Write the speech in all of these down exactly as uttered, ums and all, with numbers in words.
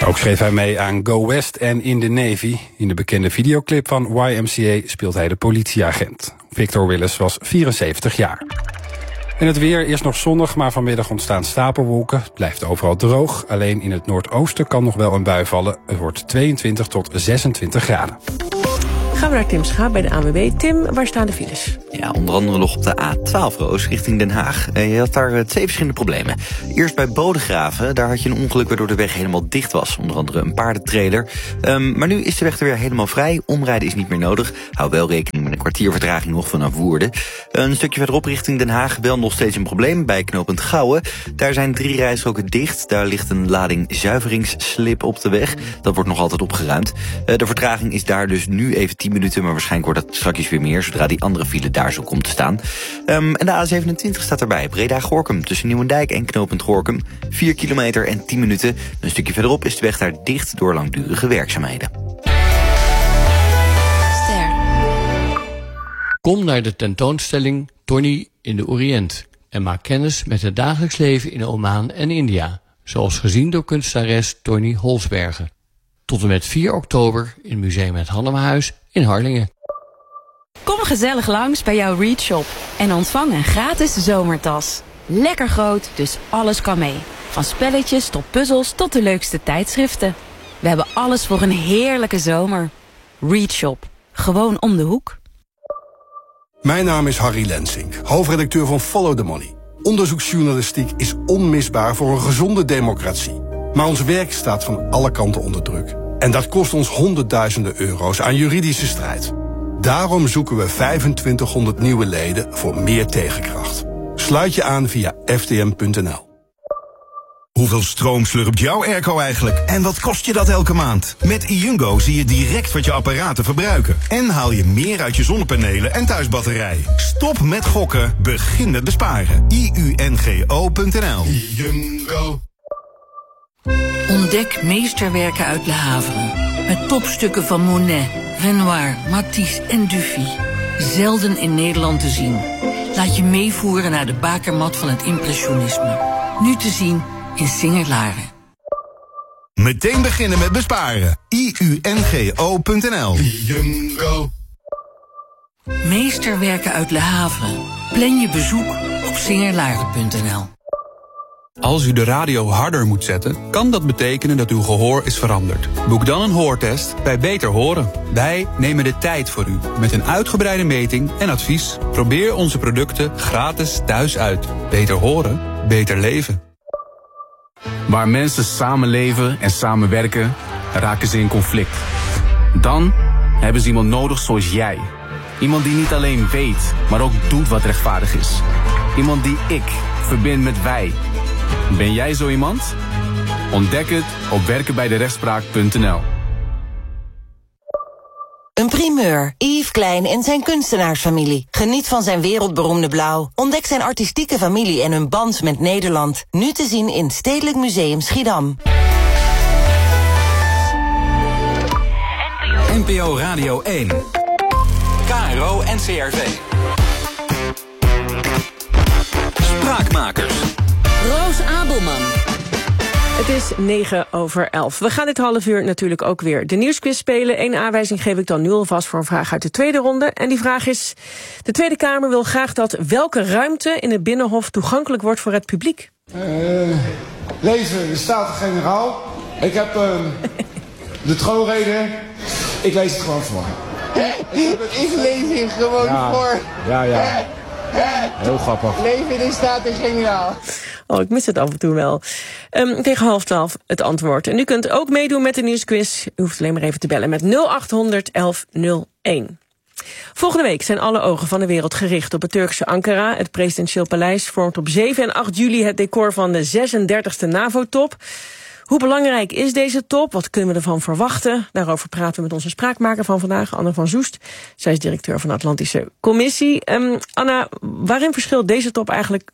Ook schreef hij mee aan Go West en In the Navy. In de bekende videoclip van Y M C A speelt hij de politieagent. Victor Willis was vierenzeventig jaar. En het weer, eerst nog zonnig, maar vanmiddag ontstaan stapelwolken. Het blijft overal droog. Alleen in het noordoosten kan nog wel een bui vallen. Het wordt tweeëntwintig tot zesentwintig graden. Gaan we naar Tim Schaap bij de A N W B. Tim, waar staan de files? Ja, onder andere nog op de A twaalf Roos richting Den Haag. Je had daar twee verschillende problemen. Eerst bij Bodegraven, daar had je een ongeluk waardoor de weg helemaal dicht was. Onder andere een paardentrailer. Um, maar nu is de weg er weer helemaal vrij. Omrijden is niet meer nodig. Hou wel rekening met een kwartier vertraging nog vanaf Woerden. Een stukje verderop richting Den Haag wel nog steeds een probleem bij knooppunt Gouwen. Daar zijn drie rijstroken dicht. Daar ligt een lading zuiveringsslip op de weg. Dat wordt nog altijd opgeruimd. Uh, de vertraging is daar dus nu even tien minuten, maar waarschijnlijk wordt dat straks weer meer zodra die andere file daar zo komt te staan. Um, en de A zevenentwintig staat erbij. Breda-Gorkum tussen Nieuwendijk en knooppunt Gorkum. vier kilometer en tien minuten. Een stukje verderop is de weg daar dicht door langdurige werkzaamheden. Ster. Kom naar de tentoonstelling Tony in de Oriënt en maak kennis met het dagelijks leven in Oman en India, zoals gezien door kunstenares Tony Holsbergen. Tot en met vier oktober in Museum Het Hannemerhuis in Harlingen. Kom gezellig langs bij jouw Read Shop en ontvang een gratis zomertas. Lekker groot, dus alles kan mee. Van spelletjes tot puzzels tot de leukste tijdschriften. We hebben alles voor een heerlijke zomer. Read Shop, gewoon om de hoek. Mijn naam is Harry Lensink, hoofdredacteur van Follow the Money. Onderzoeksjournalistiek is onmisbaar voor een gezonde democratie. Maar ons werk staat van alle kanten onder druk. En dat kost ons honderdduizenden euro's aan juridische strijd. Daarom zoeken we vijfentwintighonderd nieuwe leden voor meer tegenkracht. Sluit je aan via f t m punt n l. Hoeveel stroom slurpt jouw airco eigenlijk? En wat kost je dat elke maand? Met iUngo zie je direct wat je apparaten verbruiken. En haal je meer uit je zonnepanelen en thuisbatterij. Stop met gokken, begin met besparen. i u n g o punt n l. iUngo. Ontdek meesterwerken uit Le Havre. Met topstukken van Monet, Renoir, Matisse en Dufy. Zelden in Nederland te zien. Laat je meevoeren naar de bakermat van het impressionisme. Nu te zien in Singer-Laren. Meteen beginnen met besparen. i u n g o punt n l. iUngo. Meesterwerken uit Le Havre. Plan je bezoek op singerlaren punt n l. Als u de radio harder moet zetten, kan dat betekenen dat uw gehoor is veranderd. Boek dan een hoortest bij Beter Horen. Wij nemen de tijd voor u met een uitgebreide meting en advies. Probeer onze producten gratis thuis uit. Beter horen, beter leven. Waar mensen samenleven en samenwerken, raken ze in conflict. Dan hebben ze iemand nodig zoals jij. Iemand die niet alleen weet, maar ook doet wat rechtvaardig is. Iemand die ik verbind met wij. Ben jij zo iemand? Ontdek het op werken bij de rechtspraak punt n l. Een primeur. Yves Klein en zijn kunstenaarsfamilie. Geniet van zijn wereldberoemde blauw. Ontdek zijn artistieke familie en hun band met Nederland. Nu te zien in Stedelijk Museum Schiedam. N P O Radio één. K R O N C R V. Spraakmakers. Roos Abelman. Het is negen over elf. We gaan dit half uur natuurlijk ook weer de nieuwsquiz spelen. Eén aanwijzing geef ik dan nu alvast voor een vraag uit de tweede ronde. En die vraag is: de Tweede Kamer wil graag dat welke ruimte in het Binnenhof toegankelijk wordt voor het publiek? Uh, lezen de Staten-Generaal. Ik heb uh, de troonrede. Ik lees het gewoon voor. Ik lees het gewoon ja, voor. Ja, ja. Heel grappig. Leven de Staten-Generaal. Oh, ik mis het af en toe wel. Um, tegen half twaalf het antwoord. En u kunt ook meedoen met de nieuwsquiz. U hoeft alleen maar even te bellen met nul acht honderd elf nul één. Volgende week zijn alle ogen van de wereld gericht op het Turkse Ankara. Het presidentieel paleis vormt op zeven en acht juli het decor van de zesendertigste NAVO-top. Hoe belangrijk is deze top? Wat kunnen we ervan verwachten? Daarover praten we met onze spraakmaker van vandaag, Anne van Zoest. Zij is directeur van de Atlantische Commissie. Um, Anna, waarin verschilt deze top eigenlijk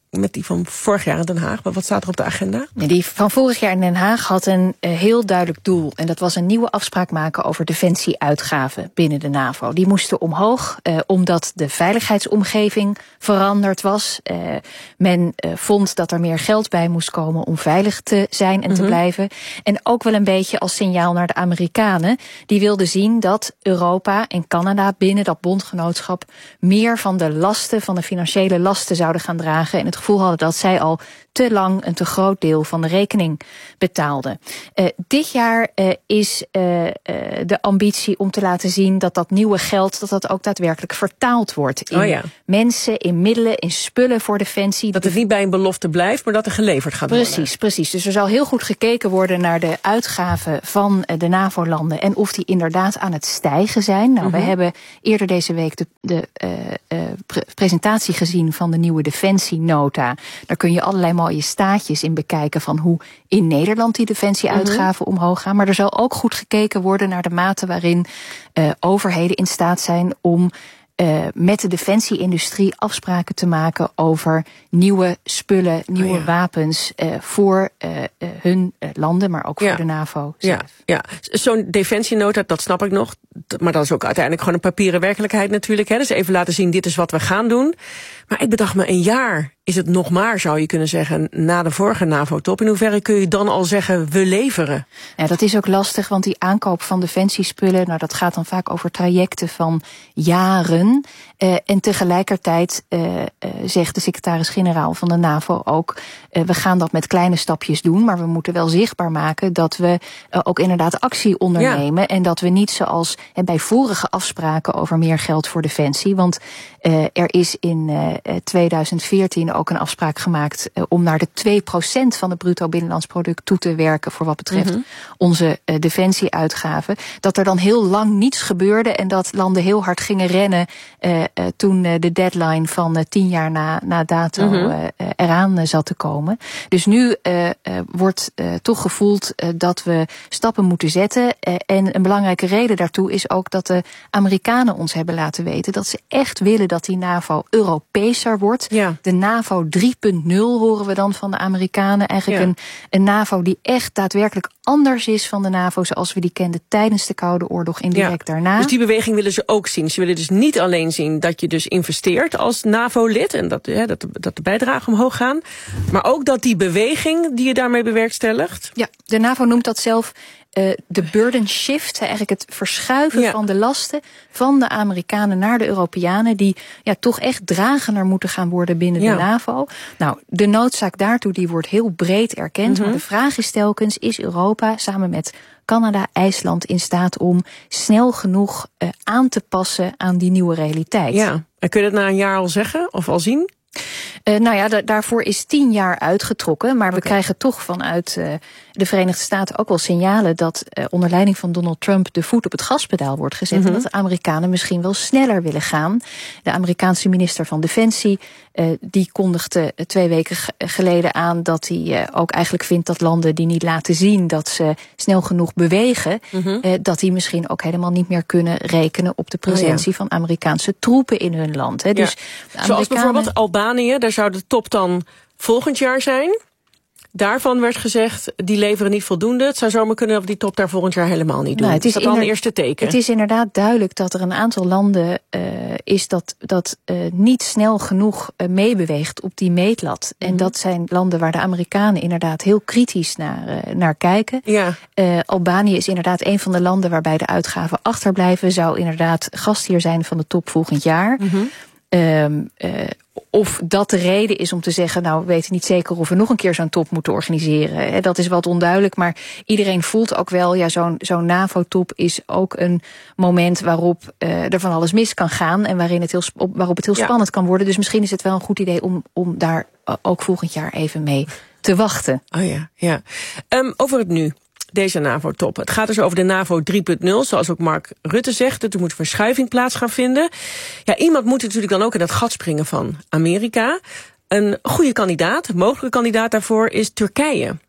met die van vorig jaar in Den Haag? Wat staat er op de agenda? Die van vorig jaar in Den Haag had een uh, heel duidelijk doel. En dat was een nieuwe afspraak maken over defensieuitgaven binnen de NAVO. Die moesten omhoog, uh, omdat de veiligheidsomgeving veranderd was. Uh, men uh, vond dat er meer geld bij moest komen om veilig te zijn en mm-hmm. te blijven. En ook wel een beetje als signaal naar de Amerikanen. Die wilden zien dat Europa en Canada binnen dat bondgenootschap meer van de lasten, van de financiële lasten zouden gaan dragen. En het gevoel hadden dat zij al te lang een te groot deel van de rekening betaalden. Uh, dit jaar uh, is uh, uh, de ambitie om te laten zien dat dat nieuwe geld, dat dat ook daadwerkelijk vertaald wordt in oh ja. mensen, in middelen, in spullen voor defensie. Dat het niet bij een belofte blijft, maar dat er geleverd gaat precies, worden. Precies, precies. Dus er zal heel goed gekeken worden naar de uitgaven van de NAVO-landen en of die inderdaad aan het stijgen zijn. Nou, mm-hmm. we hebben eerder deze week de, de uh, uh, pre- presentatie gezien van de nieuwe defensienota. Daar kun je allerlei mooie staatjes in bekijken van hoe in Nederland die defensieuitgaven mm-hmm. omhoog gaan. Maar er zal ook goed gekeken worden naar de mate waarin uh, overheden in staat zijn om Uh, met de defensieindustrie afspraken te maken over nieuwe spullen, nieuwe oh ja. wapens uh, voor uh, uh, hun uh, landen, maar ook ja. voor de NAVO zelf. Ja, ja. Zo'n defensienota, dat snap ik nog. Maar dat is ook uiteindelijk gewoon een papieren werkelijkheid natuurlijk. Hè. Dus even laten zien, dit is wat we gaan doen. Maar ik bedacht me, een jaar is het nog maar, zou je kunnen zeggen, na de vorige NAVO-top. In hoeverre kun je dan al zeggen, we leveren? Ja, dat is ook lastig, want die aankoop van defensiespullen, nou, dat gaat dan vaak over trajecten van jaren. Uh, en tegelijkertijd uh, uh, zegt de secretaris-generaal van de NAVO ook, uh, we gaan dat met kleine stapjes doen, maar we moeten wel zichtbaar maken dat we uh, ook inderdaad actie ondernemen. Ja. En dat we niet zoals uh, bij vorige afspraken over meer geld voor defensie, want uh, er is in uh, tweeduizend veertien ook een afspraak gemaakt uh, om naar de twee procent van het bruto binnenlands product toe te werken voor wat betreft mm-hmm. onze uh, defensieuitgaven. Dat er dan heel lang niets gebeurde en dat landen heel hard gingen rennen uh, uh, toen uh, de deadline van uh, tien jaar na, na dato mm-hmm. uh, uh, eraan uh, zat te komen. Dus nu uh, uh, wordt uh, toch gevoeld uh, dat we stappen moeten zetten. Uh, en een belangrijke reden daartoe is ook dat de Amerikanen ons hebben laten weten dat ze echt willen dat die NAVO Europeeser wordt. Ja. De NAVO drie punt nul horen we dan van de Amerikanen. Eigenlijk ja. een, een NAVO die echt daadwerkelijk anders is van de NAVO zoals we die kenden tijdens de Koude Oorlog en direct ja. daarna. Dus die beweging willen ze ook zien. Ze willen dus niet alleen zien dat je dus investeert als NAVO-lid en dat, ja, dat, dat de bijdragen omhoog gaan, maar ook dat die beweging die je daarmee bewerkstelligt. Ja, de NAVO noemt dat zelf Uh, de burden shift, eigenlijk het verschuiven ja. van de lasten van de Amerikanen naar de Europeanen, die ja toch echt dragender moeten gaan worden binnen ja. de NAVO. Nou, de noodzaak daartoe die wordt heel breed erkend, mm-hmm. maar de vraag is telkens, is Europa samen met Canada, IJsland in staat om snel genoeg uh, aan te passen aan die nieuwe realiteit? Ja, en kun je dat na een jaar al zeggen of al zien? Uh, nou ja, da- daarvoor is tien jaar uitgetrokken. Maar okay. we krijgen toch vanuit uh, de Verenigde Staten ook wel signalen dat uh, onder leiding van Donald Trump de voet op het gaspedaal wordt gezet. Mm-hmm. En dat de Amerikanen misschien wel sneller willen gaan. De Amerikaanse minister van Defensie, uh, die kondigde uh, twee weken g- geleden aan dat hij uh, ook eigenlijk vindt dat landen die niet laten zien dat ze snel genoeg bewegen, mm-hmm. uh, dat die misschien ook helemaal niet meer kunnen rekenen op de presentie oh ja. van Amerikaanse troepen in hun land. Hè. Dus ja. Amerikanen... Zoals bijvoorbeeld Albanië, daar zou de top dan volgend jaar zijn. Daarvan werd gezegd, die leveren niet voldoende. Het zou zomaar kunnen dat we die top daar volgend jaar helemaal niet doen. Nou, het is, is dat dan een eerste teken? Het is inderdaad duidelijk dat er een aantal landen uh, is dat, dat uh, niet snel genoeg uh, meebeweegt op die meetlat. Mm-hmm. En dat zijn landen waar de Amerikanen inderdaad heel kritisch naar, uh, naar kijken. Ja. Uh, Albanië is inderdaad een van de landen waarbij de uitgaven achterblijven. Zou inderdaad gastheer zijn van de top volgend jaar. Mm-hmm. Um, uh, of dat de reden is om te zeggen, nou, we weten niet zeker of we nog een keer zo'n top moeten organiseren. Dat is wat onduidelijk, maar iedereen voelt ook wel, ja, zo'n, zo'n NAVO-top is ook een moment waarop uh, er van alles mis kan gaan en waarin het heel, waarop het heel ja. spannend kan worden. Dus misschien is het wel een goed idee om, om daar ook volgend jaar even mee te wachten. Oh ja, ja. Um, over het nu. Deze NAVO-top. Het gaat dus over de NAVO drie punt nul, zoals ook Mark Rutte zegt. Er moet verschuiving plaats gaan vinden. Ja, iemand moet natuurlijk dan ook in dat gat springen van Amerika. Een goede kandidaat, een mogelijke kandidaat daarvoor is Turkije.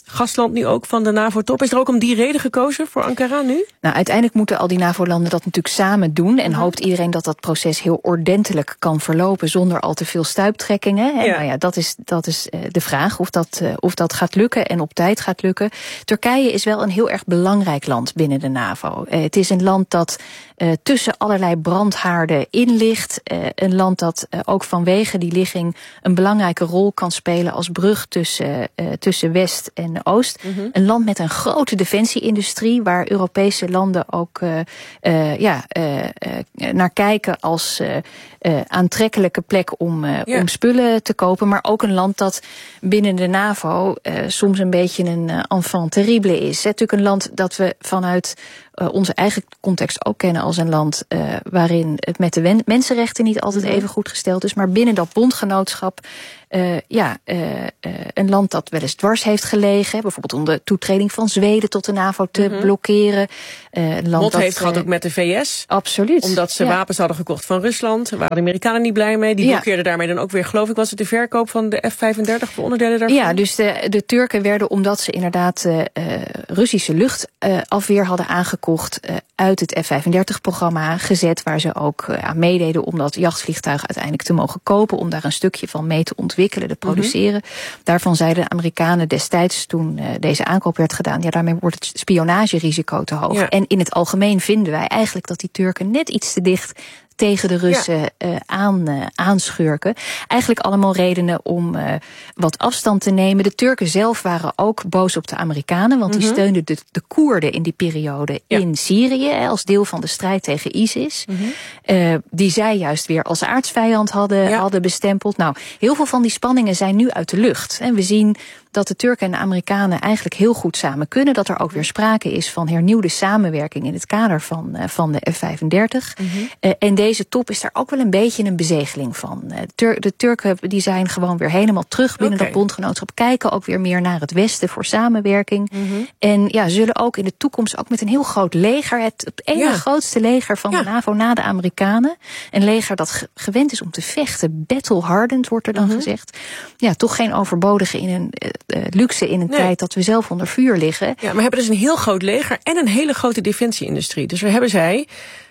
gastland nu ook van de NAVO-top. Is er ook om die reden gekozen voor Ankara nu? Nou, uiteindelijk moeten al die NAVO-landen dat natuurlijk samen doen. En hoopt iedereen dat dat proces heel ordentelijk kan verlopen zonder al te veel stuiptrekkingen. En Ja. nou ja, dat is, dat is uh, de vraag of dat, uh, of dat gaat lukken en op tijd gaat lukken. Turkije is wel een heel erg belangrijk land binnen de NAVO. Uh, het is een land dat uh, tussen allerlei brandhaarden in ligt. Uh, een land dat uh, ook vanwege die ligging een belangrijke rol kan spelen als brug tussen, uh, tussen West en Oost. Mm-hmm. Een land met een grote defensieindustrie waar Europese landen ook uh, uh, ja, uh, uh, naar kijken als uh, uh, aantrekkelijke plek om, uh, ja. om spullen te kopen. Maar ook een land dat binnen de NAVO uh, soms een beetje een uh, enfant terrible is. Het is natuurlijk een land dat we vanuit uh, onze eigen context ook kennen als een land uh, waarin het met de wen- mensenrechten niet altijd mm-hmm. even goed gesteld is. Maar binnen dat bondgenootschap Uh, ja, uh, uh, een land dat wel eens dwars heeft gelegen. Bijvoorbeeld om de toetreding van Zweden tot de NAVO te mm-hmm. blokkeren. Uh, een land Mot dat, heeft uh, gehad ook met de V S. Absoluut. Omdat ze ja. wapens hadden gekocht van Rusland. Daar waren de Amerikanen niet blij mee. Die ja. blokkeerden daarmee dan ook weer, geloof ik, was het de verkoop van de F vijfendertig voor onderdelen daarvan? Ja, dus de, de Turken werden, omdat ze inderdaad uh, Russische luchtafweer uh, hadden aangekocht uh, uit het F vijfendertig-programma gezet, waar ze ook uh, aan meededen om dat jachtvliegtuig uiteindelijk te mogen kopen, om daar een stukje van mee te ontwikkelen, te produceren. Mm-hmm. Daarvan zeiden de Amerikanen destijds, toen uh, deze aankoop werd gedaan, ja, daarmee wordt het spionagerisico te hoog. Ja. En in het algemeen vinden wij eigenlijk dat die Turken net iets te dicht tegen de Russen ja. uh, aan, uh, aanschurken. Eigenlijk allemaal redenen om uh, wat afstand te nemen. De Turken zelf waren ook boos op de Amerikanen, want mm-hmm. die steunden de, de Koerden in die periode ja. in Syrië als deel van de strijd tegen ISIS. Mm-hmm. Uh, die zij juist weer als aardsvijand hadden, ja. hadden bestempeld. Nou, heel veel van die spanningen zijn nu uit de lucht. En we zien dat de Turken en de Amerikanen eigenlijk heel goed samen kunnen. Dat er ook weer sprake is van hernieuwde samenwerking in het kader van, uh, van de F vijfendertig. Mm-hmm. Uh, en deze top is daar ook wel een beetje een bezegeling van. Uh, Tur- de Turken die zijn gewoon weer helemaal terug binnen okay. dat bondgenootschap. Kijken ook weer meer naar het Westen voor samenwerking. Mm-hmm. En ja, zullen ook in de toekomst ook met een heel groot leger, het, het ene ja. grootste leger van ja. de NAVO na de Amerikanen. Een leger dat ge- gewend is om te vechten. Battle-hardened wordt er dan mm-hmm. gezegd. Ja, toch geen overbodige in een uh, luxe in een nee. tijd dat we zelf onder vuur liggen. Ja, maar hebben dus een heel groot leger en een hele grote defensieindustrie. Dus daar hebben zij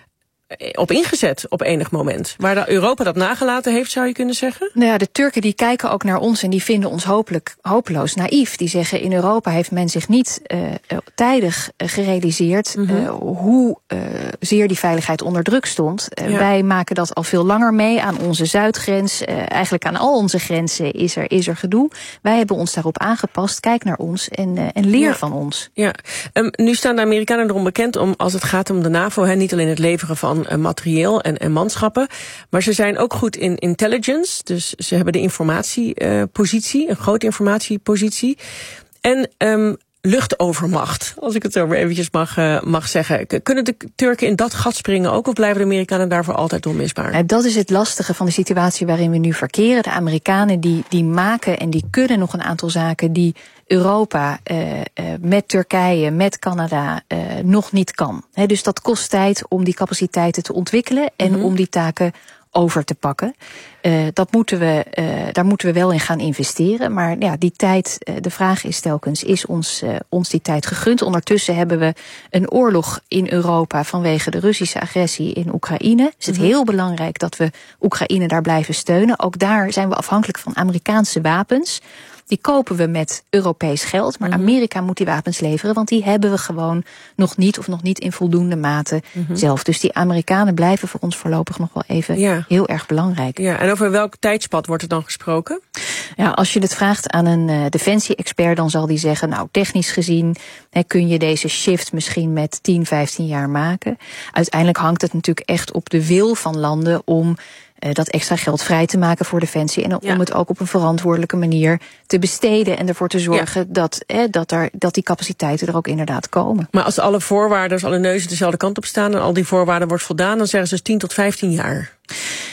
op ingezet op enig moment. Waar Europa dat nagelaten heeft, zou je kunnen zeggen? Nou ja, de Turken die kijken ook naar ons en die vinden ons hopelijk, hopeloos naïef. Die zeggen, in Europa heeft men zich niet uh, tijdig uh, gerealiseerd mm-hmm. uh, hoe uh, zeer die veiligheid onder druk stond. Uh, ja. Wij maken dat al veel langer mee aan onze zuidgrens. Uh, eigenlijk aan al onze grenzen is er, is er gedoe. Wij hebben ons daarop aangepast. Kijk naar ons en, uh, en leer ja. van ons. Ja. Um, nu staan de Amerikanen erom bekend om, als het gaat om de NAVO, hè, niet alleen het leveren van materieel en, en manschappen, maar ze zijn ook goed in intelligence, dus ze hebben de informatiepositie, uh, een grote informatiepositie, en um, luchtovermacht, als ik het zo weer eventjes mag, uh, mag zeggen. Kunnen de Turken in dat gat springen ook, of blijven de Amerikanen daarvoor altijd onmisbaar? Ja, dat is het lastige van de situatie waarin we nu verkeren. De Amerikanen die, die maken en die kunnen nog een aantal zaken die Europa uh, uh, met Turkije, met Canada uh, nog niet kan. He, dus dat kost tijd om die capaciteiten te ontwikkelen en mm-hmm. om die taken over te pakken. Uh, dat moeten we, uh, daar moeten we wel in gaan investeren. Maar ja, die tijd, uh, de vraag is telkens, is ons, uh, ons die tijd gegund? Ondertussen hebben we een oorlog in Europa vanwege de Russische agressie in Oekraïne. Is het mm-hmm. heel belangrijk dat we Oekraïne daar blijven steunen. Ook daar zijn we afhankelijk van Amerikaanse wapens. Die kopen we met Europees geld, maar mm-hmm. Amerika moet die wapens leveren, want die hebben we gewoon nog niet of nog niet in voldoende mate mm-hmm. zelf. Dus die Amerikanen blijven voor ons voorlopig nog wel even ja. heel erg belangrijk. Ja, en over welk tijdspad wordt er dan gesproken? Ja, als je het vraagt aan een uh, defensie-expert, dan zal die zeggen, nou, technisch gezien he, kun je deze shift misschien met tien, vijftien jaar maken. Uiteindelijk hangt het natuurlijk echt op de wil van landen om Uh, dat extra geld vrij te maken voor defensie en ja. om het ook op een verantwoordelijke manier te besteden en ervoor te zorgen ja. dat, eh, dat, er, dat die capaciteiten er ook inderdaad komen. Maar als alle voorwaarden, als alle neuzen dezelfde kant op staan en al die voorwaarden wordt voldaan, dan zeggen ze dus tien tot vijftien jaar.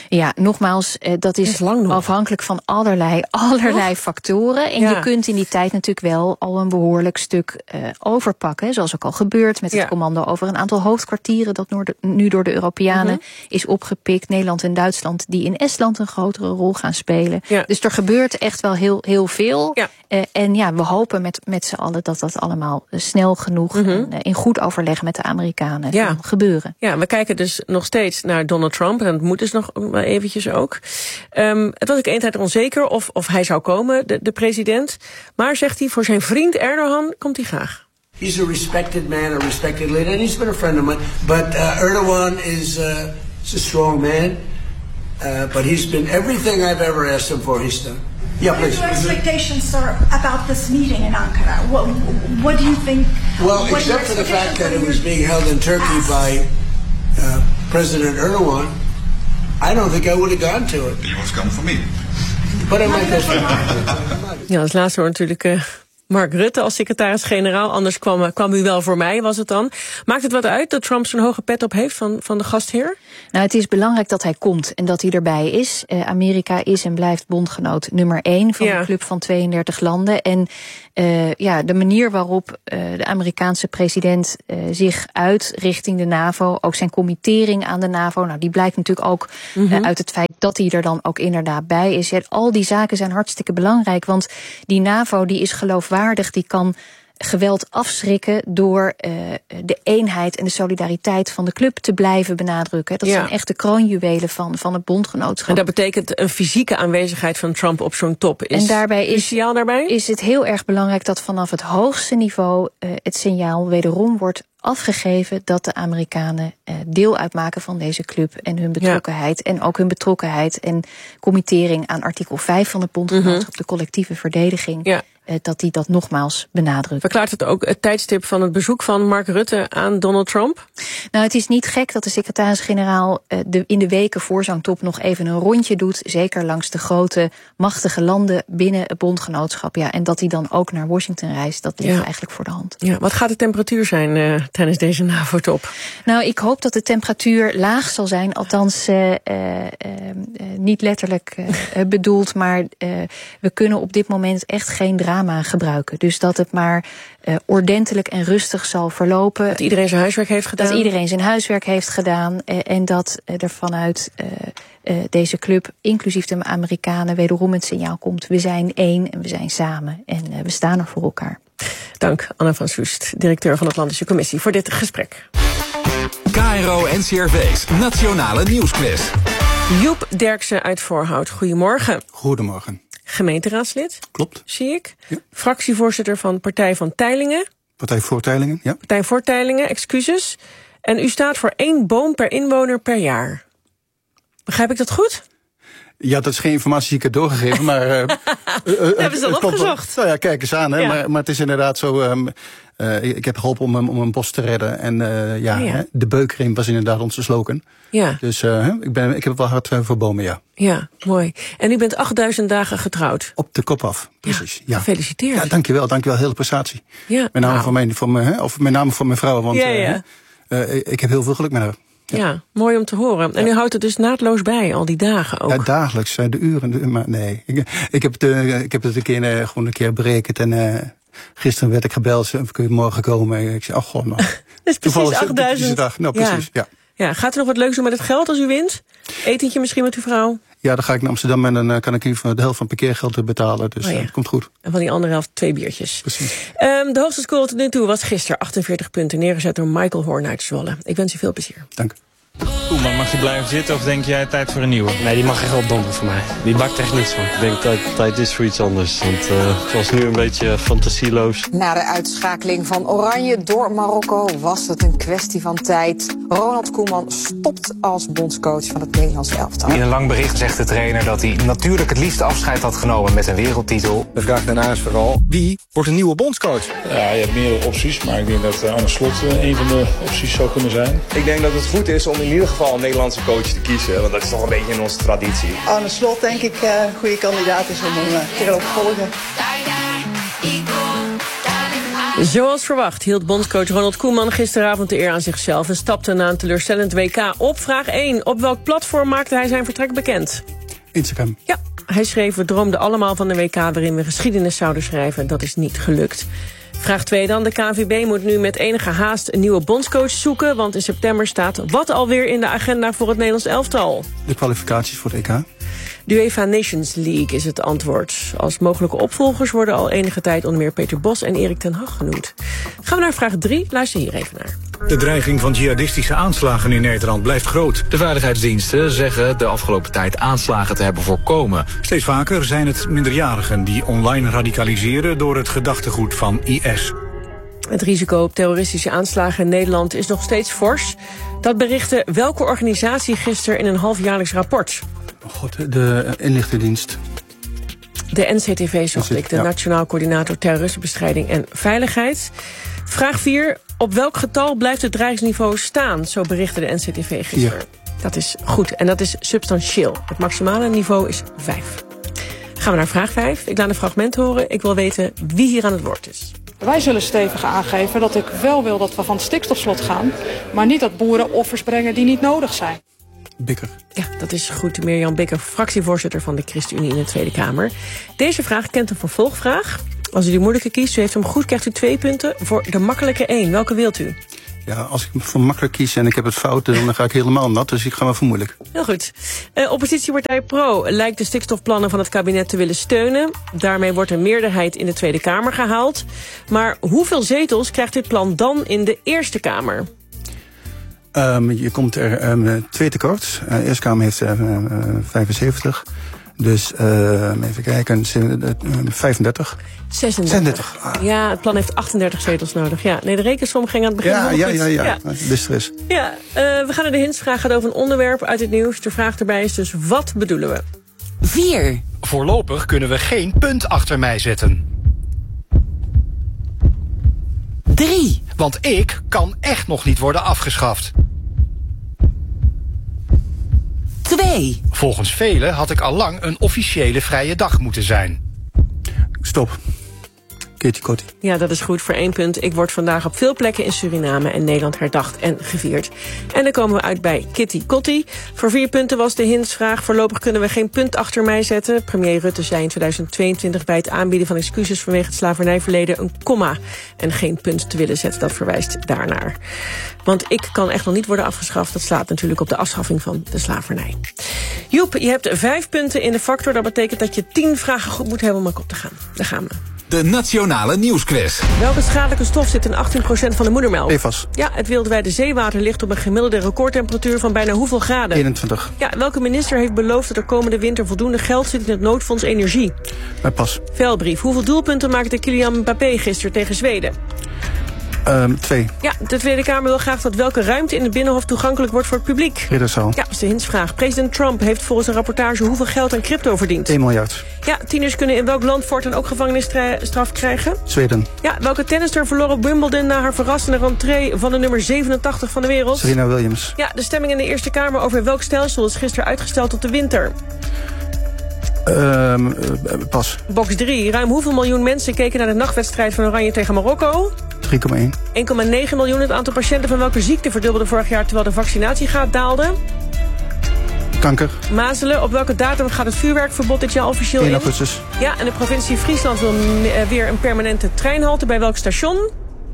Ja, nogmaals, uh, dat is, dat is afhankelijk van allerlei, allerlei oh. factoren. En ja. je kunt in die tijd natuurlijk wel al een behoorlijk stuk uh, overpakken. Zoals ook al gebeurt met het ja. commando over een aantal hoofdkwartieren dat nu door de Europeanen mm-hmm. is opgepikt. Nederland en Duitsland die in Estland een grotere rol gaan spelen. Ja. Dus er gebeurt echt wel heel, heel veel. Ja. Uh, en ja, we hopen met, met z'n allen dat dat allemaal uh, snel genoeg mm-hmm. en, uh, in goed overleg met de Amerikanen ja. kan gebeuren. Ja, we kijken dus nog steeds naar Donald Trump. En dat moet dus nog eventjes ook. Um, het was ook een tijd onzeker of, of hij zou komen, de, de president. Maar, zegt hij, voor zijn vriend Erdogan komt hij graag. He's a respected man, a respected leader, and he's been a friend of mine. But uh, Erdogan is, uh, is a strong man. Uh, but he's been everything I've ever asked him for, he's done. Yeah, please. What are your expectations, sir, about this meeting in Ankara? What, what do you think? Well, except for the fact that it was being held in Turkey asked? by uh, President Erdogan, I don't think I would have gone to it. He was come for me. But I might have. Ja, als laatste hoor natuurlijk uh, Mark Rutte als secretaris-generaal. Anders kwam, kwam u wel voor mij, was het dan. Maakt het wat uit dat Trump zo'n hoge pet op heeft van, van de gastheer? Nou, het is belangrijk dat hij komt en dat hij erbij is. Uh, Amerika is en blijft bondgenoot nummer één van ja. de club van tweeëndertig landen. En uh, ja, de manier waarop uh, de Amerikaanse president uh, zich uit richting de NAVO, ook zijn committering aan de NAVO, nou, die blijkt natuurlijk ook mm-hmm. uh, uit het feit dat hij er dan ook inderdaad bij is. Ja, al die zaken zijn hartstikke belangrijk, want die NAVO die is geloofwaardig, die kan geweld afschrikken door uh, de eenheid en de solidariteit van de club te blijven benadrukken. Dat ja. zijn echt de kroonjuwelen van, van het bondgenootschap. En dat betekent een fysieke aanwezigheid van Trump op zo'n top. Is en daarbij is, daarbij? is het heel erg belangrijk dat vanaf het hoogste niveau uh, het signaal wederom wordt afgegeven dat de Amerikanen uh, deel uitmaken van deze club en hun betrokkenheid. Ja. En ook hun betrokkenheid en committering aan artikel vijf van het bondgenootschap, mm-hmm. de collectieve verdediging. Ja. Dat die dat nogmaals benadrukt. Verklaart het ook het tijdstip van het bezoek van Mark Rutte aan Donald Trump? Nou, het is niet gek dat de secretaris-generaal de, in de weken voor zo'n top nog even een rondje doet. Zeker langs de grote, machtige landen binnen het bondgenootschap. Ja, en dat hij dan ook naar Washington reist, dat ligt ja. eigenlijk voor de hand. Ja, wat gaat de temperatuur zijn uh, tijdens deze NAVO-top? Nou, ik hoop dat de temperatuur laag zal zijn. Althans, uh, uh, uh, niet letterlijk uh, bedoeld, maar uh, we kunnen op dit moment echt geen drama gebruiken. Dus dat het maar uh, ordentelijk en rustig zal verlopen. Dat iedereen zijn huiswerk heeft gedaan. Dat iedereen zijn huiswerk heeft gedaan. Uh, en dat uh, er vanuit uh, uh, deze club, inclusief de Amerikanen, wederom het signaal komt. We zijn één en we zijn samen. En uh, we staan er voor elkaar. Dank, Anna van Soest, directeur van de Atlantische Commissie, voor dit gesprek. K R O N C R V's Nationale Nieuwsquiz. Joep Derksen uit Voorhout, goedemorgen. Goedemorgen. Gemeenteraadslid. Klopt. Zie ik. Ja. Fractievoorzitter van Partij van Teylingen. Partij voor Teylingen, ja. Partij voor Teylingen, excuses. En u staat voor één boom per inwoner per jaar. Begrijp ik dat goed? Ja, dat is geen informatie die ik heb doorgegeven, maar... Uh, uh, hebben ze al opgezocht? Nou ja, kijk eens aan, hè. Ja. Maar, maar het is inderdaad zo... Um, uh, ik heb geholpen om, um, om een bos te redden. En uh, ja, ja. Hè, de beukring was inderdaad onze slogan. Ja. Dus uh, ik, ben, ik heb wel hard uh, voor bomen, ja. Ja, mooi. En u bent achtduizend dagen getrouwd. Op de kop af, precies. Ja, ja. Gefeliciteerd. Ja, dankjewel, dankjewel. Hele prestatie. Ja. Met name nou. voor mijn, voor mijn, hè, of met name voor mijn vrouw, want ja, ja. Uh, uh, ik heb heel veel geluk met haar. Ja. ja, mooi om te horen. En ja. u houdt het dus naadloos bij, al die dagen ook. Ja, dagelijks, de uren. De, maar nee, ik, ik, heb het, uh, ik heb het een keer, uh, gewoon een keer berekend. En uh, gisteren werd ik gebeld, kun je morgen komen? Ik zei, oh god, nou. Dat is precies achtduizend. Dag. Nou, precies, ja. ja. Ja, gaat u nog wat leuks doen met het geld als u wint? Etentje misschien met uw vrouw? Ja, dan ga ik naar Amsterdam en dan uh, kan ik in ieder geval de helft van parkeergeld betalen. Dus oh ja. uh, dat komt goed. En van die andere helft twee biertjes. Precies. Um, de hoogste score tot nu toe was gisteren achtenveertig punten, neergezet door Michael Hoorn uit Zwolle. Ik wens u veel plezier. Dank. Oeh, mag die blijven zitten of denk jij tijd voor een nieuwe? Nee, die mag echt wel dompen voor mij. Die bakt echt niets van. Ik denk dat het tijd is voor iets anders. Want uh, het was nu een beetje fantasieloos. Na de uitschakeling van Oranje door Marokko was het een kwestie van tijd. Ronald Koeman stopt als bondscoach van het Nederlandse elftal. In een lang bericht zegt de trainer dat hij natuurlijk het liefste afscheid had genomen met een wereldtitel. De vraag daarna is vooral, wie wordt een nieuwe bondscoach? Ja, je hebt meerdere opties, maar ik denk dat uh, Arne Slot uh, een van de opties zou kunnen zijn. Ik denk dat het goed is om in ieder geval een Nederlandse coach te kiezen, want dat is toch een beetje in onze traditie. Arne Slot denk ik uh, een goede kandidaat is om hem uh, te gaan opvolgen. Zoals verwacht hield bondscoach Ronald Koeman gisteravond de eer aan zichzelf en stapte na een teleurstellend W K op. Vraag één. Op welk platform maakte hij zijn vertrek bekend? Instagram. Ja, hij schreef: we droomden allemaal van een W K waarin we geschiedenis zouden schrijven. Dat is niet gelukt. Vraag twee dan. De K N V B moet nu met enige haast een nieuwe bondscoach zoeken, want in september staat wat alweer in de agenda voor het Nederlands elftal? De kwalificaties voor het E K. De UEFA Nations League is het antwoord. Als mogelijke opvolgers worden al enige tijd onder meer Peter Bos en Erik ten Hag genoemd. Gaan we naar vraag drie. Luister hier even naar. De dreiging van jihadistische aanslagen in Nederland blijft groot. De veiligheidsdiensten zeggen de afgelopen tijd aanslagen te hebben voorkomen. Steeds vaker zijn het minderjarigen die online radicaliseren door het gedachtegoed van I S. Het risico op terroristische aanslagen in Nederland is nog steeds fors. Dat berichtte welke organisatie gisteren in een halfjaarlijks rapport? Oh God, de inlichtingendienst. De N C T V zocht ik, de ja. Nationaal Coördinator Terrorismebestrijding en Veiligheid. Vraag vier. Op welk getal blijft het dreigingsniveau staan? Zo berichtte de N C T V gisteren. Vier. Dat is goed en dat is substantieel. Het maximale niveau is vijf. Gaan we naar vraag vijf. Ik laat een fragment horen. Ik wil weten wie hier aan het woord is. Wij zullen stevig aangeven dat ik wel wil dat we van het stikstofslot gaan, maar niet dat boeren offers brengen die niet nodig zijn. Bikker. Ja, dat is goed. Mirjam Bikker, fractievoorzitter van de ChristenUnie in de Tweede Kamer. Deze vraag kent een vervolgvraag. Als u die moeilijke kiest, u heeft hem goed, krijgt u twee punten. Voor de makkelijke één. Welke wilt u? Ja, als ik voor makkelijk kies en ik heb het fout, dan ga ik helemaal nat. Dus ik ga maar voor moeilijk. Heel goed. Uh, oppositiepartij Pro lijkt de stikstofplannen van het kabinet te willen steunen. Daarmee wordt een meerderheid in de Tweede Kamer gehaald. Maar hoeveel zetels krijgt dit plan dan in de Eerste Kamer? Um, je komt er um, twee tekort. De uh, Eerste Kamer heeft uh, uh, vijfenzeventig. Dus uh, even kijken, vijfendertig. zesendertig. Ah. Ja, het plan heeft achtendertig zetels nodig. Ja, nee, de rekensom ging aan het begin. Ja, ja, goed. ja, ja, ja. Dus er is. Ja, uh, we gaan naar de hints. Vraag gaat over een onderwerp uit het nieuws. De vraag erbij is dus, wat bedoelen we? Vier. Voorlopig kunnen we geen punt achter mij zetten. Drie. Want ik kan echt nog niet worden afgeschaft. Twee. Volgens velen had ik al lang een officiële vrije dag moeten zijn. Stop. Kitty Kotti. Ja, dat is goed voor één punt. Ik word vandaag op veel plekken in Suriname en Nederland herdacht en gevierd. En dan komen we uit bij Kitty Kotti. Voor vier punten was de hintsvraag. Voorlopig kunnen we geen punt achter mij zetten. Premier Rutte zei in tweeduizend tweeëntwintig bij het aanbieden van excuses vanwege het slavernijverleden een komma en geen punt te willen zetten. Dat verwijst daarnaar. Want ik kan echt nog niet worden afgeschaft. Dat slaat natuurlijk op de afschaffing van de slavernij. Joep, je hebt vijf punten in de factor. Dat betekent dat je tien vragen goed moet hebben om op te gaan. Daar gaan we. De Nationale Nieuwsquiz. Welke schadelijke stof zit in achttien procent van de moedermelk? P F A S. Ja, het wereldwijde zeewater ligt op een gemiddelde recordtemperatuur van bijna hoeveel graden? eenentwintig. Ja, welke minister heeft beloofd dat er komende winter voldoende geld zit in het noodfonds energie? Bij pas. Veldbrief. Hoeveel doelpunten maakte Kylian Mbappé gisteren tegen Zweden? Um, twee. Ja, de Tweede Kamer wil graag dat welke ruimte in het Binnenhof toegankelijk wordt voor het publiek. Ridderzaal. Ja, dat is de hintsvraag. President Trump heeft volgens een rapportage hoeveel geld aan crypto verdiend? één miljard. Ja, tieners kunnen in welk land voortaan ook gevangenisstraf krijgen? Zweden. Ja, welke tennister verloor op Wimbledon na haar verrassende rentree van de nummer zevenentachtig van de wereld? Serena Williams. Ja, de stemming in de Eerste Kamer over welk stelsel is gisteren uitgesteld tot de winter? Um, uh, pas. Box drie. Ruim hoeveel miljoen mensen keken naar de nachtwedstrijd van Oranje tegen Marokko? drie komma één. één komma negen miljoen. Het aantal patiënten van welke ziekte verdubbelde vorig jaar terwijl de vaccinatiegraad daalde? Kanker. Mazelen. Op welke datum gaat het vuurwerkverbod dit jaar officieel in? één augustus. Ja, en de provincie Friesland wil weer een permanente treinhalte. Bij welk station?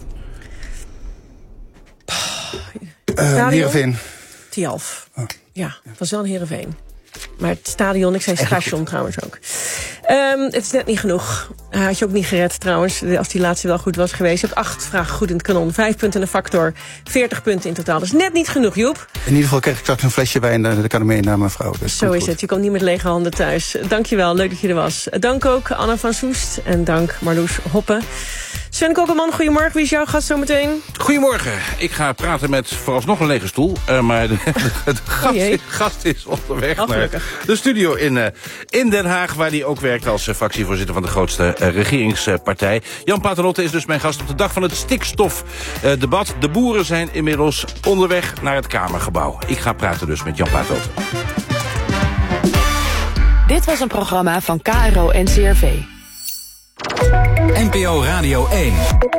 Uh, Heerenveen. Tialf. Oh. Ja, het was wel een Heerenveen. Maar het stadion, ik zei station trouwens ook. Um, het is net niet genoeg. Uh, had je ook niet gered trouwens, als die laatste wel goed was geweest. Je hebt acht vragen goed in het kanon. Vijf punten in de factor. Veertig punten in totaal. Dat is net niet genoeg, Joep. In ieder geval krijg ik straks een flesje wijn. Dat kan er mee naar mijn vrouw. Dus zo is het. Je komt niet met lege handen thuis. Dankjewel, leuk dat je er was. Dank ook Anna van Soest. En dank Marloes Hoppe. Sven Kokkelman, goedemorgen. Wie is jouw gast zometeen? Goedemorgen. Ik ga praten met vooralsnog een lege stoel. Uh, maar de, de, de gast, oh gast is onderweg oh, naar de studio in, uh, in Den Haag... waar hij ook werkt als uh, fractievoorzitter van de grootste uh, regeringspartij. Jan Paternotte is dus mijn gast op de dag van het stikstofdebat. Uh, de boeren zijn inmiddels onderweg naar het Kamergebouw. Ik ga praten dus met Jan Paternotte. Dit was een programma van K R O N C R V. N P O Radio één.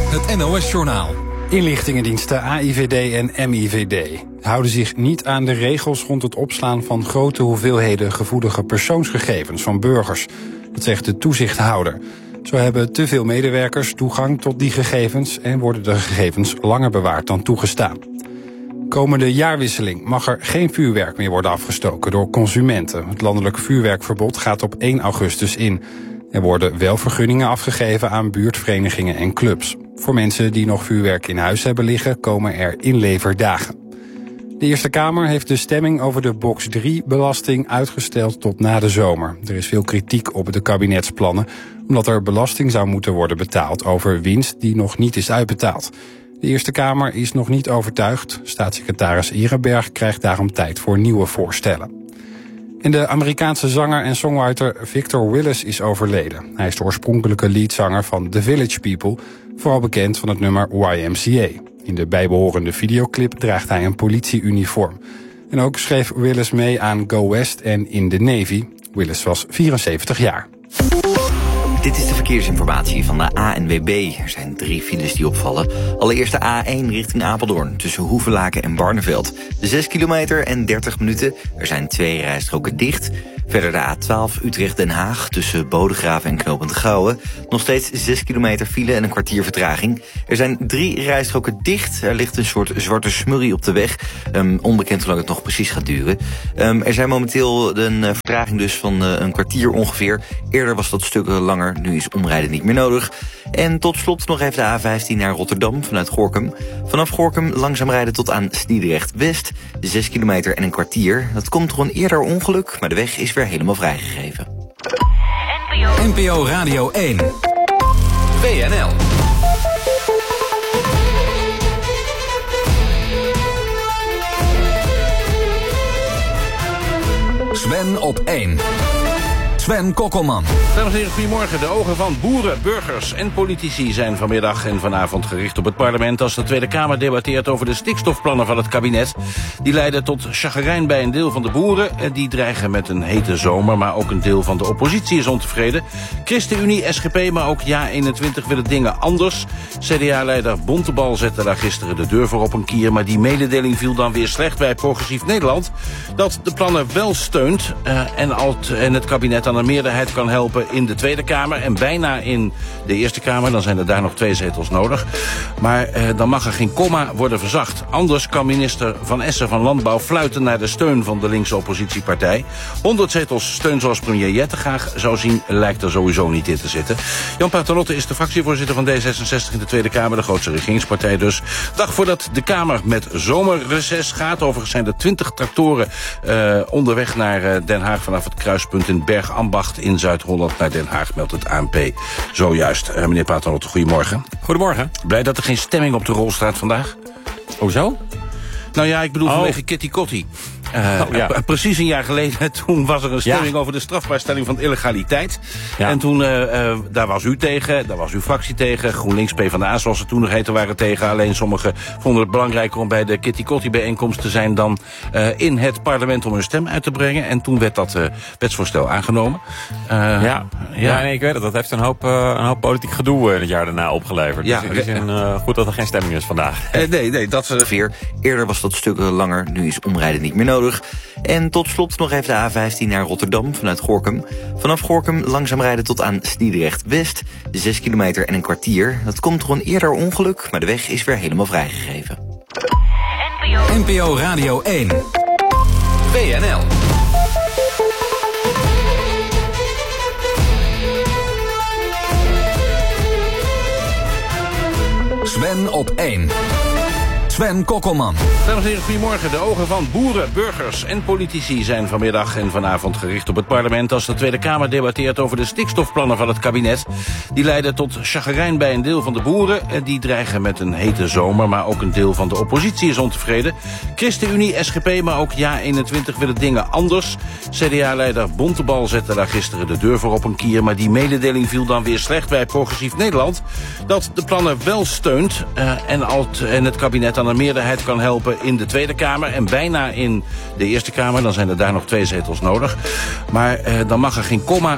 het N O S-journaal. Inlichtingendiensten A I V D en M I V D houden zich niet aan de regels rond het opslaan van grote hoeveelheden gevoelige persoonsgegevens van burgers. Dat zegt de toezichthouder. Zo hebben te veel medewerkers toegang tot die gegevens en worden de gegevens langer bewaard dan toegestaan. Komende jaarwisseling mag er geen vuurwerk meer worden afgestoken door consumenten. Het landelijk vuurwerkverbod gaat op één augustus in. Er worden wel vergunningen afgegeven aan buurtverenigingen en clubs. Voor mensen die nog vuurwerk in huis hebben liggen, komen er inleverdagen. De Eerste Kamer heeft de stemming over de box drie-belasting uitgesteld tot na de zomer. Er is veel kritiek op de kabinetsplannen, omdat er belasting zou moeten worden betaald over winst die nog niet is uitbetaald. De Eerste Kamer is nog niet overtuigd. Staatssecretaris Ehrenberg krijgt daarom tijd voor nieuwe voorstellen. En de Amerikaanse zanger en songwriter Victor Willis is overleden. Hij is de oorspronkelijke leadzanger van The Village People, vooral bekend van het nummer Y M C A. In de bijbehorende videoclip draagt hij een politieuniform. En ook schreef Willis mee aan Go West en In the Navy. Willis was vierenzeventig jaar. Dit is de verkeersinformatie van de A N W B. Er zijn drie files die opvallen. Allereerst de A één richting Apeldoorn, tussen Hoevelaken en Barneveld. zes kilometer en dertig minuten. Er zijn twee rijstroken dicht. Verder de A twaalf Utrecht-Den Haag, tussen Bodegraven en Knopend Gouwen. Nog steeds zes kilometer file en een kwartier vertraging. Er zijn drie rijstroken dicht. Er ligt een soort zwarte smurrie op de weg. Um, onbekend hoe lang het nog precies gaat duren. Um, er zijn momenteel een uh, vertraging dus van uh, een kwartier ongeveer. Eerder was dat stuk langer, nu is omrijden niet meer nodig. En tot slot nog even de A vijftien naar Rotterdam vanuit Gorinchem. Vanaf Gorinchem langzaam rijden tot aan Sliedrecht-West. zes kilometer en een kwartier. Dat komt door een eerder ongeluk, maar de weg is weer helemaal vrijgegeven. N P O Radio één. W N L. Sven op één. Sven Kokkelman. Dames en heren, goedemorgen. De ogen van boeren, burgers en politici zijn vanmiddag en vanavond gericht op het parlement als de Tweede Kamer debatteert over de stikstofplannen van het kabinet. Die leiden tot chagrijn bij een deel van de boeren. Die dreigen met een hete zomer, maar ook een deel van de oppositie is ontevreden. ChristenUnie, S G P, maar ook Ja eenentwintig willen dingen anders. C D A-leider Bontebal zette daar gisteren de deur voor op een kier, maar die mededeling viel dan weer slecht bij Progressief Nederland. Dat de plannen wel steunt uh, en, alt, en het kabinet aan een meerderheid kan helpen in de Tweede Kamer en bijna in de Eerste Kamer. Dan zijn er daar nog twee zetels nodig. Maar eh, dan mag er geen komma worden verzacht. Anders kan minister Van Essen van Landbouw fluiten naar de steun van de linkse oppositiepartij. honderd zetels steun zoals premier Jette graag zou zien, lijkt er sowieso niet in te zitten. Jan Paternotte is de fractievoorzitter van D zesenzestig in de Tweede Kamer, de grootste regeringspartij dus. Dag voordat de Kamer met zomerreces gaat. Overigens zijn er twintig tractoren uh, onderweg naar uh, Den Haag vanaf het kruispunt in Bergambacht in Zuid-Holland naar Den Haag, meldt het A N P zojuist. Uh, meneer Paternotte, goedemorgen. Goedemorgen. Blij dat er geen stemming op de rol staat vandaag? Hoezo? Nou ja, ik bedoel oh. vanwege Kitty Kotti. Uh, oh, ja. Precies een jaar geleden, toen was er een stemming ja. over de strafbaarstelling van illegaliteit. Ja. En toen, uh, uh, daar was u tegen, daar was uw fractie tegen. GroenLinks, PvdA, zoals ze toen nog heten, waren tegen. Alleen sommigen vonden het belangrijker om bij de Kitty Kotti bijeenkomst te zijn dan uh, in het parlement om hun stem uit te brengen. En toen werd dat uh, wetsvoorstel aangenomen. Uh, ja, ja. ja nee, ik weet het. Dat heeft een hoop, uh, een hoop politiek gedoe uh, het jaar daarna opgeleverd. Ja. Dus in die zin uh, goed dat er geen stemming is vandaag. Uh, nee, nee, dat... Uh... Eerder was dat stuk langer, nu is omrijden niet meer nodig. En tot slot nog even de A vijftien naar Rotterdam vanuit Gorinchem. Vanaf Gorinchem langzaam rijden tot aan Sliedrecht-West. zes kilometer en een kwartier. Dat komt door een eerder ongeluk, maar de weg is weer helemaal vrijgegeven. N P O Radio één. W N L. Sven op één. Sven Kokkelman. Dames en heren, goedemorgen. De ogen van boeren, burgers en politici zijn vanmiddag en vanavond gericht op het parlement als de Tweede Kamer debatteert over de stikstofplannen van het kabinet. Die leiden tot chagrijn bij een deel van de boeren. Die dreigen met een hete zomer, maar ook een deel van de oppositie is ontevreden. ChristenUnie, S G P, maar ook Ja eenentwintig willen dingen anders. C D A-leider Bontebal zette daar gisteren de deur voor op een kier, maar die mededeling viel dan weer slecht bij Progressief Nederland. Dat de plannen wel steunt uh, en, alt, en het kabinet aan een meerderheid kan helpen in de Tweede Kamer en bijna in de Eerste Kamer. Dan zijn er daar nog twee zetels nodig. Maar uh, dan mag er geen komma